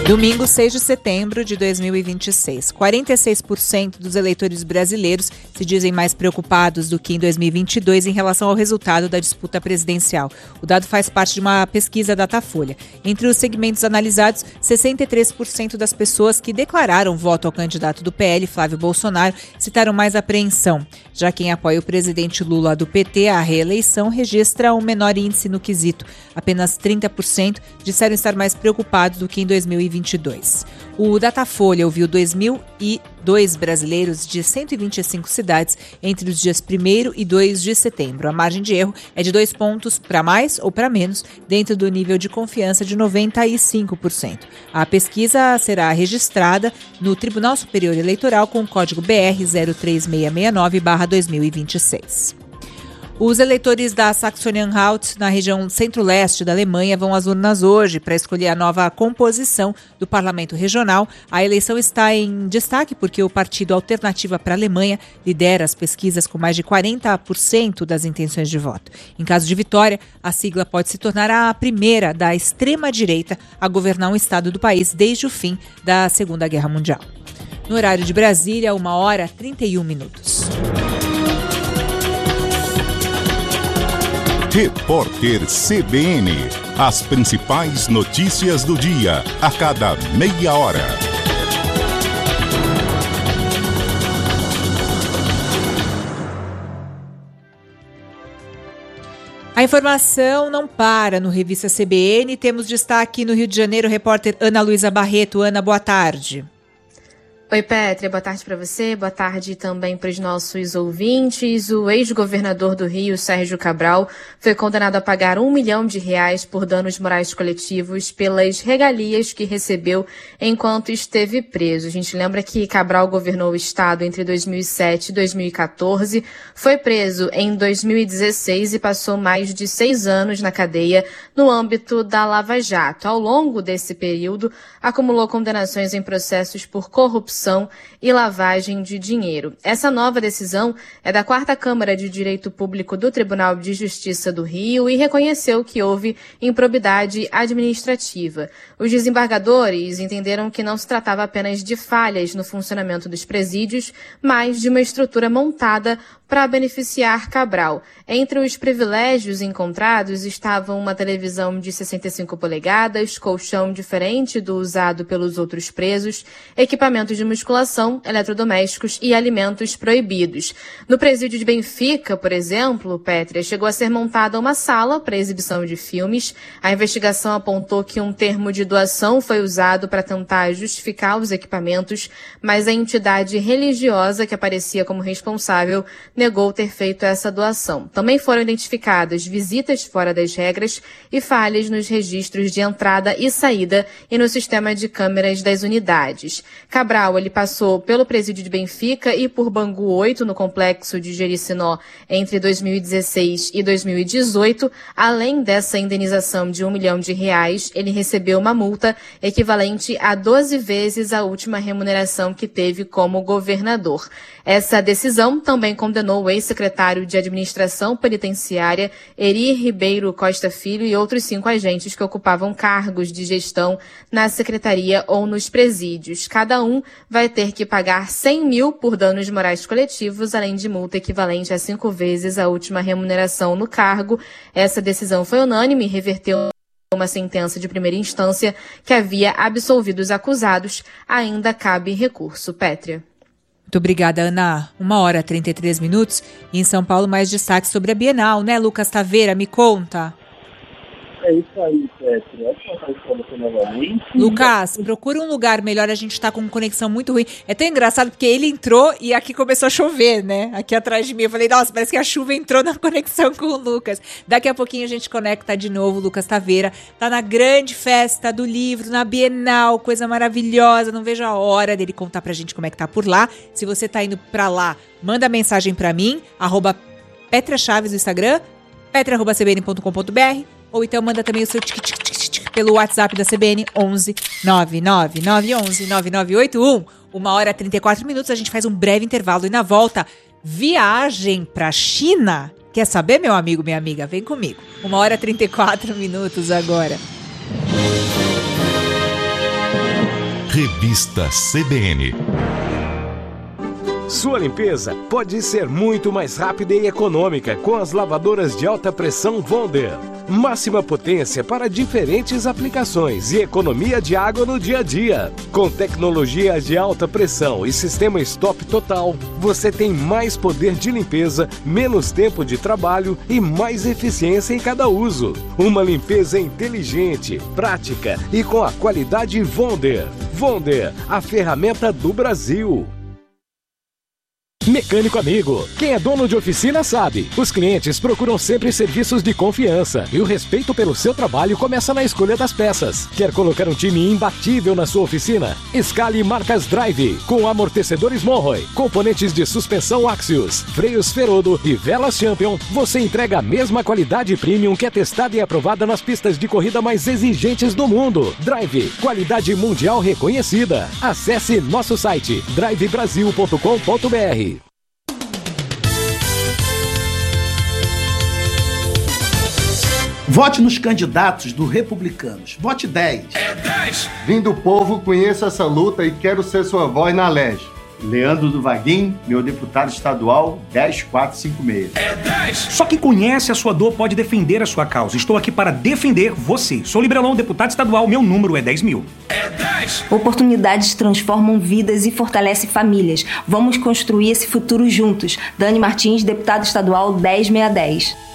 Domingo, 6 de setembro de 2026. 46% dos eleitores brasileiros se dizem mais preocupados do que em 2022 em relação ao resultado da disputa presidencial. O dado faz parte de uma pesquisa Datafolha. Entre os segmentos analisados, 63% das pessoas que declararam voto ao candidato do PL, Flávio Bolsonaro, citaram mais apreensão. Já quem apoia o presidente Lula do PT à reeleição registra um menor índice no quesito. Apenas 30% disseram estar mais preocupados do que em 2022. O Datafolha ouviu 2.002 brasileiros de 125 cidades entre os dias 1º e 2 de setembro. A margem de erro é de 2 pontos para mais ou para menos, dentro do nível de confiança de 95%. A pesquisa será registrada no Tribunal Superior Eleitoral com o código BR 03669/2026. Os eleitores da Saxony-Anhalt, na região centro-leste da Alemanha, vão às urnas hoje para escolher a nova composição do Parlamento Regional. A eleição está em destaque porque o Partido Alternativa para a Alemanha lidera as pesquisas com mais de 40% das intenções de voto. Em caso de vitória, a sigla pode se tornar a primeira da extrema-direita a governar um estado do país desde o fim da Segunda Guerra Mundial. No horário de Brasília, 1h31. Repórter CBN. As principais notícias do dia, a cada meia hora. A informação não para no Revista CBN. Temos destaque no Rio de Janeiro, repórter Ana Luísa Barreto. Ana, boa tarde. Oi, Pétria, boa tarde para você, boa tarde também para os nossos ouvintes. O ex-governador do Rio, Sérgio Cabral, foi condenado a pagar R$1 milhão por danos morais coletivos pelas regalias que recebeu enquanto esteve preso. A gente lembra que Cabral governou o estado entre 2007 e 2014, foi preso em 2016 e passou mais de 6 anos na cadeia no âmbito da Lava Jato. Ao longo desse período, acumulou condenações em processos por corrupção e lavagem de dinheiro. Essa nova decisão é da 4ª Câmara de Direito Público do Tribunal de Justiça do Rio e reconheceu que houve improbidade administrativa. Os desembargadores entenderam que não se tratava apenas de falhas no funcionamento dos presídios, mas de uma estrutura montada para beneficiar Cabral. Entre os privilégios encontrados estavam uma televisão de 65 polegadas, colchão diferente do usado pelos outros presos, equipamentos de musculação, eletrodomésticos e alimentos proibidos. No presídio de Benfica, por exemplo, Pétria, chegou a ser montada uma sala para exibição de filmes. A investigação apontou que um termo de doação foi usado para tentar justificar os equipamentos, mas a entidade religiosa que aparecia como responsável negou ter feito essa doação. Também foram identificadas visitas fora das regras e falhas nos registros de entrada e saída e no sistema de câmeras das unidades. Cabral, ele passou pelo presídio de Benfica e por Bangu 8, no complexo de Jericinó, entre 2016 e 2018. Além dessa indenização de R$1 milhão, ele recebeu uma multa equivalente a 12 vezes a última remuneração que teve como governador. Essa decisão também condenou o ex-secretário de Administração Penitenciária, Eri Ribeiro Costa Filho, e outros 5 agentes que ocupavam cargos de gestão na secretaria ou nos presídios. Cada um vai ter que pagar R$100 mil por danos morais coletivos, além de multa equivalente a 5 vezes a última remuneração no cargo. Essa decisão foi unânime e reverteu uma sentença de primeira instância que havia absolvido os acusados. Ainda cabe recurso. Pétria. Muito obrigada, Ana. 1h33. E em São Paulo, mais destaques sobre a Bienal, né, Lucas Taveira? Me conta. É isso aí, Pétria. Ótima tarde para você novamente. Lucas, procura um lugar melhor, a gente tá com conexão muito ruim. É tão engraçado porque ele entrou e aqui começou a chover, né? Aqui atrás de mim. Eu falei, nossa, parece que a chuva entrou na conexão com o Lucas. Daqui a pouquinho a gente conecta de novo. Lucas Taveira tá na grande festa do livro, na Bienal, coisa maravilhosa. Não vejo a hora dele contar pra gente como é que tá por lá. Se você tá indo pra lá, manda mensagem pra mim, @Pétria Chaves no Instagram, petria@cbn.com.br, ou então manda também o seu tic pelo WhatsApp da CBN, 11 99911 9981. 1h34, a gente faz um breve intervalo e na volta, viagem pra China. Quer saber, meu amigo, minha amiga? Vem comigo. 1h34 agora. Revista CBN. Sua limpeza pode ser muito mais rápida e econômica com as lavadoras de alta pressão Wonder. Máxima potência para diferentes aplicações e economia de água no dia a dia. Com tecnologia de alta pressão e sistema stop total, você tem mais poder de limpeza, menos tempo de trabalho e mais eficiência em cada uso. Uma limpeza inteligente, prática e com a qualidade Wonder. Wonder, a ferramenta do Brasil. Mecânico amigo, quem é dono de oficina sabe, os clientes procuram sempre serviços de confiança e o respeito pelo seu trabalho começa na escolha das peças. Quer colocar um time imbatível na sua oficina? Escale marcas Drive, com amortecedores Monroe, componentes de suspensão Axios, freios Ferodo e velas Champion. Você entrega a mesma qualidade premium que é testada e aprovada nas pistas de corrida mais exigentes do mundo. Drive, qualidade mundial reconhecida. Acesse nosso site drivebrasil.com.br. Vote nos candidatos do Republicanos. Vote 10. É 10! Vim do povo, conheço essa luta e quero ser sua voz na LERJ. Leandro do Vaguinho, meu deputado estadual, 10456. É 10! Só quem conhece a sua dor pode defender a sua causa. Estou aqui para defender você. Sou Librelão, deputado estadual, meu número é 10.000. É 10! Oportunidades transformam vidas e fortalecem famílias. Vamos construir esse futuro juntos. Dani Martins, deputado estadual, 10610.